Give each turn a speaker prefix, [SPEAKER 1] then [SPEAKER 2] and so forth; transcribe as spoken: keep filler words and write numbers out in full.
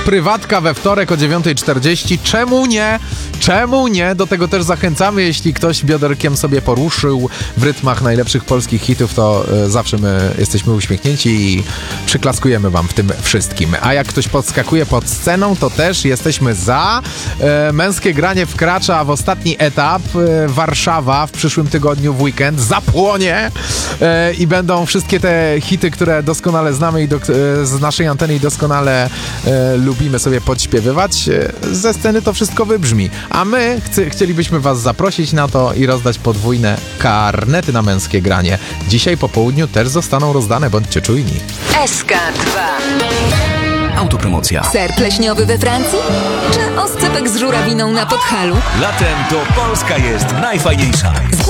[SPEAKER 1] Prywatka we wtorek o dziewiąta czterdzieści. Czemu nie? Czemu nie? Do tego też zachęcamy. Jeśli ktoś bioderkiem sobie poruszył w rytmach najlepszych polskich hitów, to e, zawsze my jesteśmy uśmiechnięci i przyklaskujemy wam w tym wszystkim. A jak ktoś podskakuje pod sceną, to też jesteśmy za. E, męskie granie wkracza w ostatni etap. E, Warszawa w przyszłym tygodniu w weekend zapłonie e, i będą wszystkie te hity, które doskonale znamy i do, e, z naszej anteny i doskonale e, lubimy sobie podśpiewywać. E, ze sceny to wszystko wybrzmi. A my chcy, chcielibyśmy was zaprosić na to i rozdać podwójne karnety na męskie granie. Dzisiaj po południu też zostaną rozdane, bądźcie czujni.
[SPEAKER 2] S K dwa.
[SPEAKER 3] Autopromocja.
[SPEAKER 2] Ser pleśniowy we Francji? Czy oscypek z żurawiną na Podhalu?
[SPEAKER 3] Latem to Polska jest najfajniejsza.